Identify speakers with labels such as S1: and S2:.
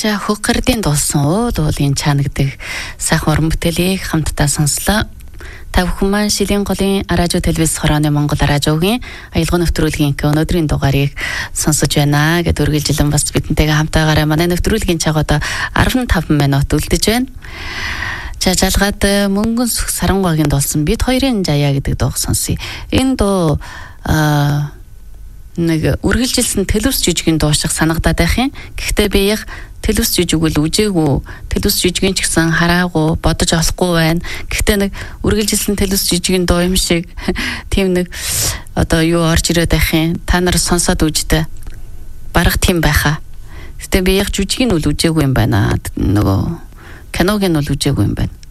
S1: За хөггөрдийн дуулсан дуулын чаана гэдэг сайхан уран бүтээлийг хамтдаа сонслоо. Та бүхэн маань Шилийн голын радио телевиз хорооны Монгол радиогийн аялал нэвтрүүлгийн өнөөдрийн дугаарыг сонсож байна гэд үргэлжилэн бас бидэнтэйгээ хамтаагаараа манай нэвтрүүлгийн цаг одоо 15 минут үлдэж байна. За жалгаад мөнгөн сүх сарангагийн дуулсан бид хоёрын жаяа гэдэг дуу сонсъё. Энэ дуу нэг үргэлжилсэн телевиз жижигэн дуу шиг санагдаад байх юм. Гэхдээ би яг телевиз жижиг үл үжээгүй, телевиз жижигэн ч гэсэн хараагүй, бодож олохгүй байна. Гэхдээ нэг үргэлжилсэн телевиз жижигэн дуу юм шиг тийм нэг одоо юу орж ирээд байх юм. Та нар сонсоод үждэ. Бараг тийм байхаа. Гэхдээ би яг жижиг нь үл үжээгүй юм байна. Нөгөө киног нь үл үжээгүй юм байна.